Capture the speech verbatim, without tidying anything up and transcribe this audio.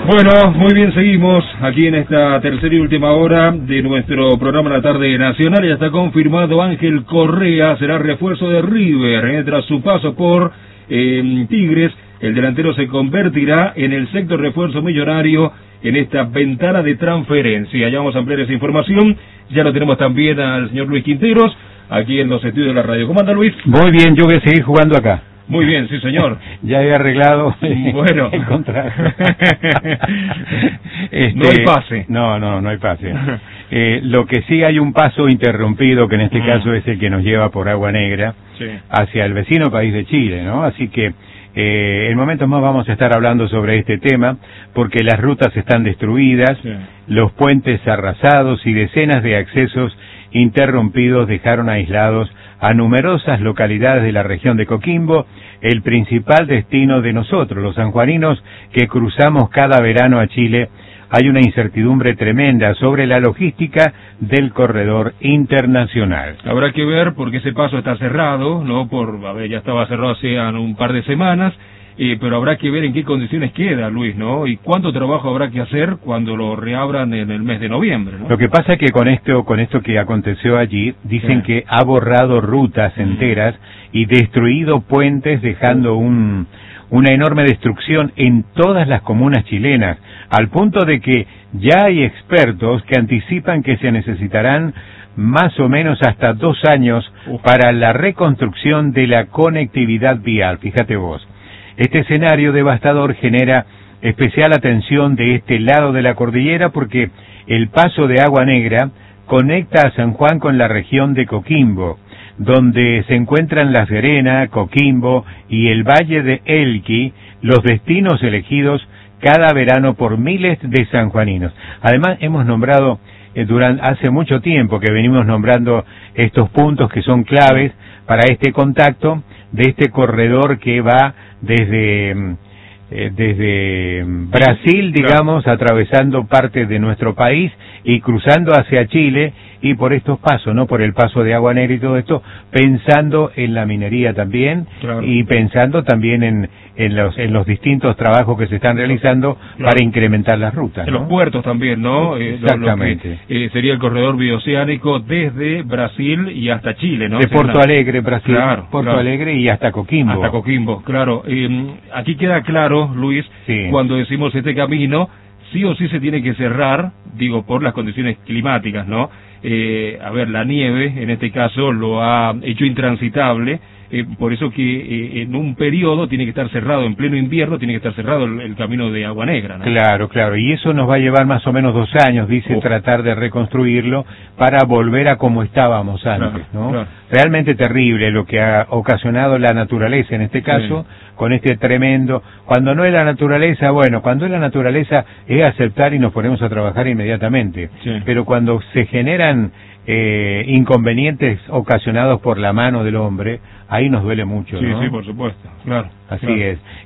Bueno, muy bien, seguimos aquí en esta tercera y última hora de nuestro programa La Tarde Nacional. Ya está confirmado Ángel Correa, será refuerzo de River, eh, tras su paso por eh, Tigres. El delantero se convertirá en el sexto refuerzo millonario en esta ventana de transferencia. Ya vamos a ampliar esa información. Ya lo tenemos también al señor Luis Quinteros, aquí en los estudios de la radio. ¿Cómo anda, Luis? Muy bien, yo voy a seguir jugando acá. Muy bien, sí, señor. Ya he arreglado bueno. el contrato. este, no hay pase. No, no, no hay pase. Eh, lo que sí hay un paso interrumpido, que en este mm. caso es el que nos lleva por Agua Negra, sí, hacia el vecino país de Chile, ¿no? Así que eh, en momentos más vamos a estar hablando sobre este tema, porque las rutas están destruidas, sí, los puentes arrasados y decenas de accesos interrumpidos dejaron aislados a numerosas localidades de la región de Coquimbo, el principal destino de nosotros, los sanjuaninos que cruzamos cada verano a Chile. Hay una incertidumbre tremenda sobre la logística del corredor internacional. Habrá que ver porque ese paso está cerrado, ¿no? Por, a ver, ya estaba cerrado hace un par de semanas, eh, pero habrá que ver en qué condiciones queda, Luis, ¿no? Y cuánto trabajo habrá que hacer cuando lo reabran en el mes de noviembre, ¿no? Lo que pasa es que con esto, con esto que aconteció allí, dicen sí, que ha borrado rutas enteras mm. y destruido puentes, dejando un, una enorme destrucción en todas las comunas chilenas, al punto de que ya hay expertos que anticipan que se necesitarán más o menos hasta dos años Uf. para la reconstrucción de la conectividad vial. Fíjate vos. Este escenario devastador genera especial atención de este lado de la cordillera porque el paso de Agua Negra conecta a San Juan con la región de Coquimbo, donde se encuentran La Serena, Coquimbo y el Valle de Elqui, los destinos elegidos cada verano por miles de sanjuaninos. Además, hemos nombrado, eh, durante hace mucho tiempo que venimos nombrando estos puntos que son claves para este contacto de este corredor que va desde eh, desde Brasil, digamos, atravesando parte de nuestro país y cruzando hacia Chile, y por estos pasos, ¿no? Por el paso de Agua Negra y todo esto, pensando en la minería también, claro, y pensando también en, en los en los distintos trabajos que se están realizando, claro, para incrementar las rutas, en ¿no? los puertos también, ¿no? Exactamente. Lo, lo que, eh, sería el corredor bioceánico desde Brasil y hasta Chile, ¿no? De Porto Alegre, Brasil, claro, Porto claro. Alegre y hasta Coquimbo. Hasta Coquimbo, claro. Eh, aquí queda claro, Luis, sí, cuando decimos este camino, sí o sí se tiene que cerrar, digo, por las condiciones climáticas, ¿no? Eh, a ver, la nieve, en este caso, lo ha hecho intransitable, eh, por eso que eh, en un periodo tiene que estar cerrado, en pleno invierno tiene que estar cerrado el, el camino de Agua Negra, ¿no? Claro, claro, y eso nos va a llevar más o menos dos años, dice, oh. tratar de reconstruirlo para volver a como estábamos antes, claro, ¿no? Claro. Realmente terrible lo que ha ocasionado la naturaleza, en este caso, sí, con este tremendo, cuando no es la naturaleza, bueno, cuando es la naturaleza es aceptar y nos ponemos a trabajar inmediatamente, sí, pero cuando se generan eh, inconvenientes ocasionados por la mano del hombre, ahí nos duele mucho, sí, ¿no? Sí, por supuesto, claro. Así claro. es.